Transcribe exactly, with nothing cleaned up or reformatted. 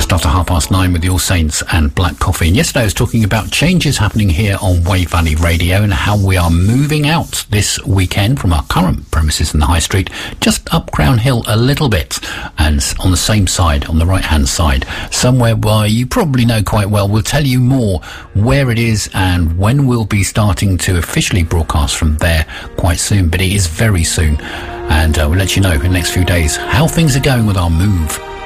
Just after half past nine with the All Saints and Black Coffee. And yesterday I was talking about changes happening here on Wave Valley Radio and how we are moving out this weekend from our current premises in the High Street, just up Crown Hill a little bit, and on the same side, on the right-hand side, somewhere where you probably know quite well. We'll tell you more where it is and when we'll be starting to officially broadcast from there quite soon, but it is very soon. And uh, we'll let you know in the next few days how things are going with our move.